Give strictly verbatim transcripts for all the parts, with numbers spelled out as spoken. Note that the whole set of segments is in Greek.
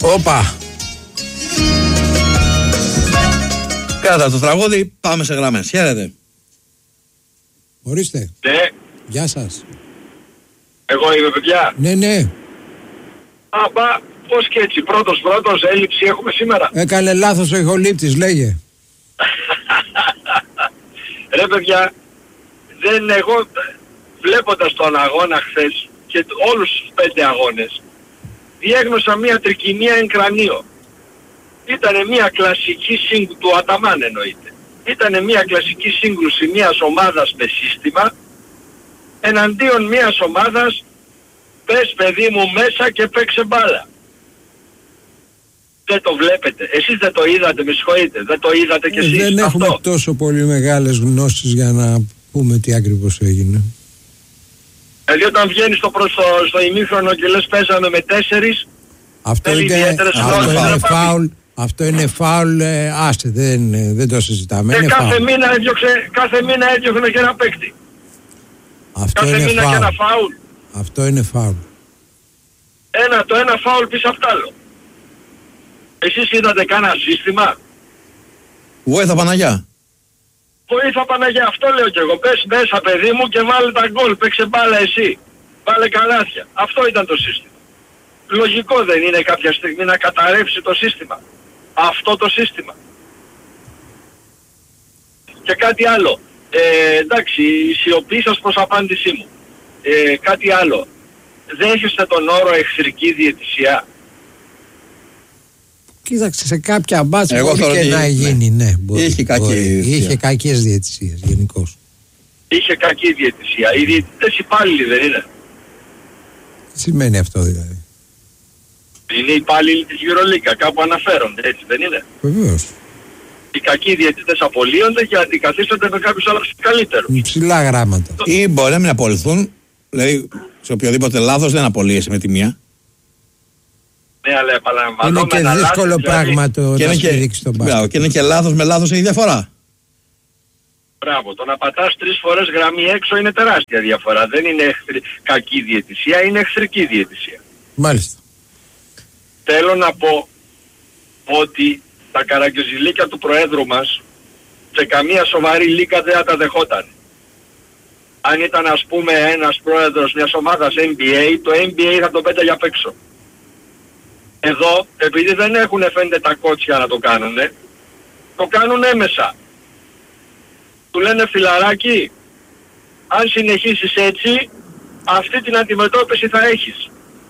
Όπα. Κράτα το τραγούδι, πάμε σε γραμμές. Χαίρετε. Ορίστε. Ναι. Γεια σας. Εγώ είμαι, παιδιά. Ναι, ναι. Απα, πώς και έτσι, πρώτος πρώτος, έλλειψη έχουμε σήμερα. Έκανε λάθος ο ηχολήπτης, λέγε. Ρε παιδιά, δεν εγώ, βλέποντας τον αγώνα χθες και όλους τους πέντε αγώνες, διέγνωσα μια τρικυμία εν κρανίο. Ήτανε μια κλασική σύγκρουση, του Αταμάν εννοείται. Ήτανε μια κλασική σύγκρουση μιας ομάδας με σύστημα εναντίον μιας ομάδας, πες παιδί μου μέσα και παίξε μπάλα. Δεν το βλέπετε. Εσείς δεν το είδατε, με συγχωρείτε. Δεν το είδατε κι ε, εσείς. Δεν αυτό. έχουμε τόσο πολύ μεγάλες γνώσεις για να πούμε τι ακριβώς έγινε. Δηλαδή όταν βγαίνεις στο, στο, στο ημίχρονο και λες παίζαμε με τέσσερις, αυτό είναι, αυτό είναι φάουλ. Αυτό είναι φάουλ, ε, άστε, δεν, δεν το συζητάμε. Και είναι κάθε φάουλ. μήνα έδιωξε, κάθε μήνα έδιωχνε και ένα παίκτη. Αυτό κάθε είναι μήνα φάουλ. και ένα φάουλ. Αυτό είναι φάουλ. Ένα, το ένα φάουλ πίσω απ' τ' άλλο. Εσείς είδατε κάνα σύστημα? Βοήθα Παναγιά. Βοήθα Παναγιά, αυτό λέω κι εγώ. Πες μέσα παιδί μου και βάλε τα γκολ, παίξε μπάλα εσύ. Βάλε καλάθια. Αυτό ήταν το σύστημα. Λογικό δεν είναι κάποια στιγμή να καταρρεύσει το σύστημα? Αυτό το σύστημα. Και κάτι άλλο. Ε, εντάξει, η σιωπή σας προς απάντησή μου. Ε, κάτι άλλο. Δέχεστε τον όρο εχθρική διαιτησία? Κοίταξε, σε κάποια μπάτσα Εγώ μπορεί και ότι, να ναι. γίνει, ναι. Μπορεί, Είχε κακή μπορεί. διαιτησία. Είχε κακές διαιτησίες γενικώς. Είχε κακή διαιτησία. Οι διαιτητές υπάλληλοι δεν είναι? Τι σημαίνει αυτό δηλαδή? Είναι υπάλληλοι της Euroliga, κάπου αναφέρονται, έτσι δεν είναι? Βεβαίως. Οι κακοί διαιτητές απολύονται και αντικαθίστανται με κάποιους άλλους καλύτερους. Ψηλά γράμματα. Ή μπορεί να μην απολυθούν, δηλαδή σε οποιοδήποτε λάθος δεν απολύεσαι με τη μία. Ναι, αλλά επαναλαμβάνω. Είναι και δύσκολο πράγμα το Και να είναι και, στηρίξει τον μπάσκετ. μπράβο, και είναι και λάθος με λάθος έχει διαφορά. Μπράβο, το να πατάς τρεις φορές γραμμή έξω είναι τεράστια διαφορά. Δεν είναι εχθρι... κακή διαιτησία, είναι εχθρική διαιτησία. Μάλιστα. Θέλω να πω ότι τα καραγκιόζηλίκια του Προέδρου μας σε καμία σοβαρή λίγα δεν θα τα δεχόταν. Αν ήταν ας πούμε ένας πρόεδρος μιας ομάδας N B A, το N B A θα το πέταγε απ' έξω. Εδώ, επειδή δεν έχουν φαίνεται τα κότσια να το κάνουνε, το κάνουν έμεσα. Του λένε φιλαράκι, αν συνεχίσεις έτσι, αυτή την αντιμετώπιση θα έχεις.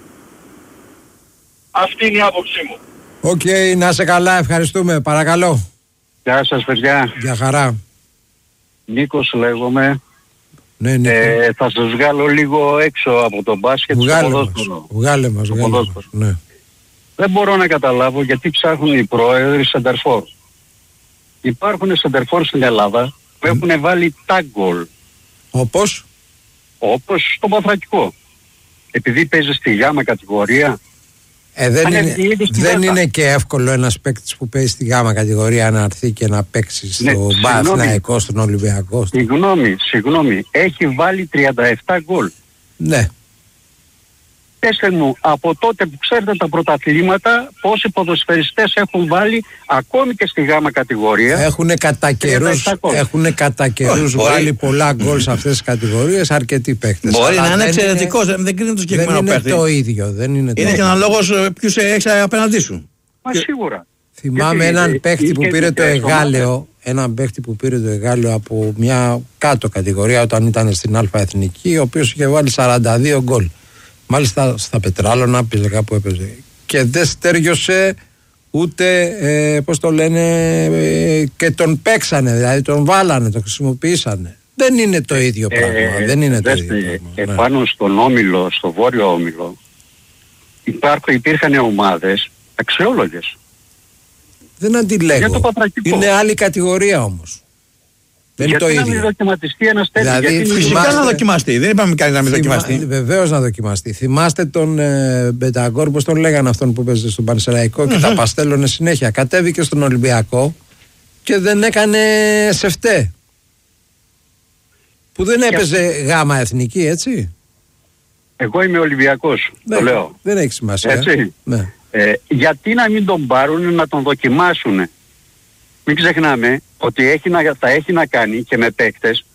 Αυτή είναι η άποψή μου. Οκ, okay, να είσαι καλά, ευχαριστούμε, παρακαλώ. Γεια σας παιδιά. Γεια χαρά. Νίκος λέγομαι. Ναι, ναι. Ε, θα σας βγάλω λίγο έξω από το μπάσκετ. Βγάλε μας, βγάλε μας, βγάλε μας. Ναι. Δεν μπορώ να καταλάβω γιατί ψάχνουν οι πρόεδροι σεντερφόρ. Υπάρχουν σεντερφόρ στην Ελλάδα που mm. έχουν βάλει τα γκολ. Όπως? Όπως στο Παθρακικό. Επειδή παίζει στη γάμα κατηγορία. Ε, δεν είναι, δεν είναι και εύκολο ένας παίκτης που παίζει στη γάμα κατηγορία να έρθει και να παίξει στο ναι, Παναθηναϊκό, στον Ολυμπιακό. Συγγνώμη, συγγνώμη. Έχει βάλει τριάντα επτά γκολ. Ναι. Πέστε μου, από τότε που ξέρετε τα πρωταθλήματα, πόσοι ποδοσφαιριστές έχουν βάλει ακόμη και στη γάμα κατηγορία? Έχουν κατά καιρούς, έχουν κατά καιρούς βάλει πολλά γκολ σε αυτές τις κατηγορίες αρκετοί παίκτες. Μπορεί να είναι εξαιρετικός, δεν, δεν κρίνει το συγκεκριμένο παίκτη. Δεν είναι το ίδιο. Δεν είναι, είναι το και αναλόγως ποιους έχεις απέναντί σου. Μα και... σίγουρα. Θυμάμαι γιατί, έναν παίκτη που πήρε το Εγάλεο, έναν παίκτη που πήρε το Εγάλεο από μια κάτω κατηγορία όταν ήταν στην Α Εθνική, ο οποίος είχε βάλει σαράντα δύο γκολ. Μάλιστα στα Πετράλωνα πήγε κάπου έπαιζε. Και δεν στέριωσε ούτε, ε, πώς το λένε, ε, και τον παίξανε, δηλαδή τον βάλανε, τον χρησιμοποιήσανε. Δεν είναι το ίδιο ε, πράγμα. Ε, δεν είναι ε, το ίδιο ε, πράγμα. Επάνω ναι. στον Όμιλο, στο Βόρειο Όμιλο, υπάρχουν, υπήρχαν ομάδες αξιόλογες. Δεν αντιλέγω. Είναι άλλη κατηγορία όμως. Δεν είναι το ίδιο. Γιατί να μην δοκιματιστεί ένας τέτοιος? Δηλαδή, γιατί φυσικά θυμάστε... να δοκιμαστεί. Δεν είπαμε κανείς να μην Θυμά... δοκιμαστεί. Βεβαίως να δοκιμαστεί. Θυμάστε τον ε, Μπενταγκόρ, πώς τον λέγανε αυτόν που παίζεται στον Πανσεραϊκό mm-hmm. και τα παστέλωνε συνέχεια. Κατέβηκε στον Ολυμπιακό και δεν έκανε σεφτέ. Που δεν έπαιζε γάμα εθνική, έτσι. Εγώ είμαι Ολυμπιακός, ναι, το λέω. Δεν έχει σημασία. Έτσι. Ναι. Ε, γιατί να μην τον πάρουν να τον δοκιμάσουν. Μην ξεχνάμε ότι έχει να, θα έχει να κάνει και με παίκτες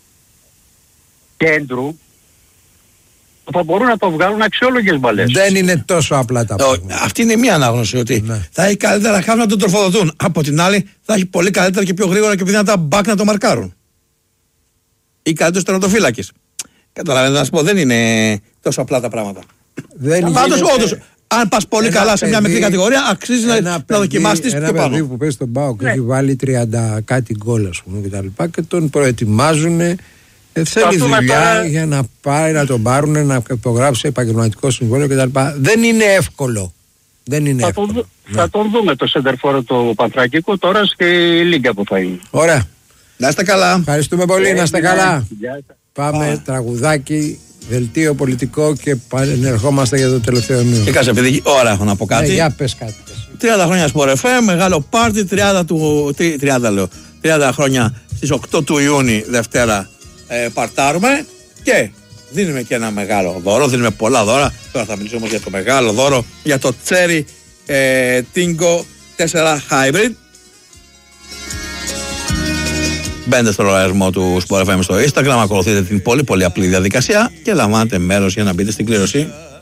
κέντρου που θα μπορούν να το βγάλουν αξιόλογες μπαλές. Δεν είναι τόσο απλά τα πράγματα. Αυτή είναι μία ανάγνωση, ότι ναι. θα έχει καλύτερα χάφ να τον τροφοδοτούν. Από την άλλη θα έχει πολύ καλύτερα και πιο γρήγορα και πιο δυνατά μπακ να το μαρκάρουν. Ή καλύτερος τερματοφύλακες. Καταλαβαίνετε να σου πω, δεν είναι τόσο απλά τα πράγματα. Πάντως όντως, αν πας πολύ καλά παιδί, σε μια μικρή κατηγορία, αξίζει να, να δοκιμάσεις πιο πάνω. Ένα παιδί που παίζει στον ΠΑΟΚ ναι. έχει βάλει τριάντα κάτι γκολ, ας πούμε, και τα λοιπά, και τον προετοιμάζουν. Ε, θέλει δουλειά τώρα... για να πάει να τον πάρουν, να υπογράψει επαγγελματικό συμβόλαιο κτλ. Δεν είναι εύκολο. Δεν είναι θα, εύκολο. Το, ναι. θα τον δούμε το σεντερφόρο του Πανθρακικού τώρα στη Λίγκα που θα είναι. Ωραία. Να είστε καλά. Ευχαριστούμε πολύ, να είστε καλά. Yeah. Πάμε, ah. τραγουδάκι, δελτίο πολιτικό και πανερχόμαστε για το τελευταίο μήνυμα. Και κάτσε, επειδή ώρα έχω να πω κάτι. Ε, για πες κάτι. τριάντα χρόνια Sport εφ εμ, μεγάλο πάρτι, τριάντα, του, τριάντα, λέω, τριάντα χρόνια στις οκτώ του Ιούνιου, Δευτέρα, ε, παρτάρουμε και δίνουμε και ένα μεγάλο δώρο, δίνουμε πολλά δώρα. Τώρα θα μιλήσω όμως για το μεγάλο δώρο, για το Cherry ε, Tingo τέσσερα Hybrid. Μπαίνετε στο λογαριασμό του Sport εφ εμ στο Instagram, ακολουθείτε την πολύ πολύ απλή διαδικασία και λαμβάνετε μέρος για να μπείτε στην κλήρωση.